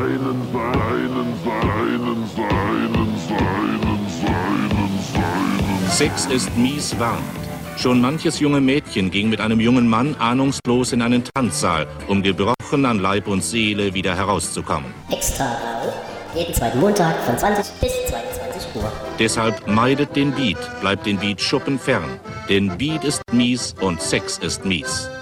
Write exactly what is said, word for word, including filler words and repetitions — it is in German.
Seinen, seinen, seinen, seinen, seinen, seinen, seinen. Sex ist mies warnt. Schon manches junge Mädchen ging mit einem jungen Mann ahnungslos in einen Tanzsaal, um gebrochen an Leib und Seele wieder herauszukommen. Extra Rau, jeden zweiten Montag von zwanzig bis zweiundzwanzig Uhr. Deshalb meidet den Beat, bleibt den Beat-Schuppen fern. Denn Beat ist mies und Sex ist mies.